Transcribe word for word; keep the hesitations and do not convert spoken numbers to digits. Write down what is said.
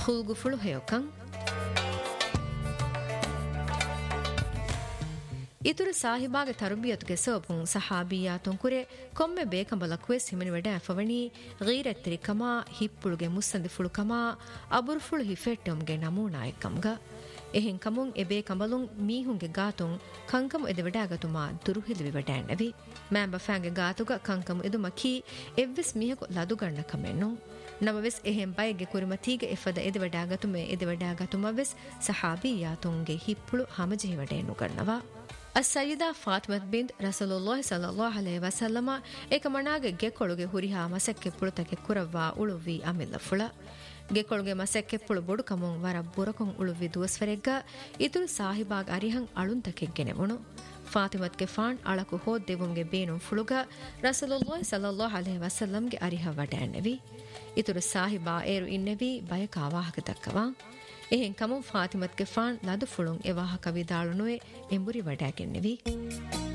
ಖುಲ್ಗುಫುಳು ಹೇಯೊಕಂ ಇತುರು ಸಾಹಿಬಾಗೆ ತರಬಿಯತುಗೆ ಸೋಪುಂ ಸಹಾಬಿಯಾತುಂ ಕುರೆ ಕೊಮ್ಮೆ ಬೇಕಂಬಲಕ್ವೆಸ್ ಹಿಮನಿ vada ಫವಣಿ ಗೀರತ್ರಿ comma ಹಿಪ್ಪುಳುಗೆ ಮುಸ್ಸಂದಿ ಫುಳು comma ಅಬುರ್ಫುಳು ಹಿಫೆಟ್ಟೊಂಗೆ ನಮೂನಾಯಕಂಗ ಎಹೆನ್ ಕಮುಂ ಎಬೇ ಕಂಬಲುಂ ಮೀಹುಂಗೆ ಗಾತುಂ ಕಂಕಮು ಎದೆ ವಡಾಗತುಮಾ ದುರುಹಿಲಿವಿ ವಡಾಣ್ಣವಿ ಮ್ಯಾಂಬ ಫ್ಯಾಂಗೆ ಗಾತುಗ ಕಂಕಮು ಎದು ಮಕಿ ಎವ್ವಿಸ್ ಮೀಹಕು ಲದುಗಣ್ಣ ಕಮೆನ್ನು ನಮವೆಸ್ ಎಹೆನ್ ಬೈಗೆ ಕುರಿಮತಿಗೆ ಎಫದ ಎದೆ ವಡಾಗತುಮೆ ಎದೆ ವಡಾಗತುಮವೆಸ್ ಸಹಾಬಿಯಾತುಂಗೆ ಹಿಪ್ಪುಳು ಹಮಜಿ ವಡೇನು ಗಣ್ಣವ السيدة فاطمة بنت رسول الله صلى الله عليه وسلم ಏಕಮಣಾಗೆ ಗೆಕೊಳುಗೆ ಹುರಿಹಾ ಮಸಕ್ಕೆ ಪುಳುತಕ್ಕೆ ಕುರವ್ವಾ ಉಳುವಿ ಅಮಿಲ್ಲ ಫುಳ ಗೆಕೊಳುಗೆ ಮಸಕ್ಕೆ ಪುಳು ಬೊಡು ಕಮುಂ ವರ ಬುರಕೊಂ ಉಳುವಿ ದುವಸ್ವರೆಗ್ಗ ಇತುರು ಸಾಹಿಬಾಗ್ ಅರಿಹಂ ಅಳುಂತಕ್ಕೆ ಗೆನೆವುಣು ಫಾತಿಮತ್ಗೆ ಫಾಣ್ ಅಳಕು ಹೋದ್ ದೇವುಂಗೆ ಬೇನುಂ ಫುಳುಗ ರಸೂಲುಲ್ಲಾಹಿ ಸಲ್ಲಲ್ಲಾಹು ಅಲೈಹಿ ವಸಲ್ಲಂಗೆ ಅರಿಹ ವಡಾಣ್ಣವಿ ಇತುರು ಸಾಹಿಬಾ ಏರು ಇನ್ನೆವಿ ಬಯಕ ವಾಹಕ ದಕ್ಕವಾ එහෙන් කමුන් ෆාතිමත්ගේ ෆාන් ලදු ෆුළුන් එවාහක විදාළුනුවේ එඹුරි වඩාගෙන්නෙවි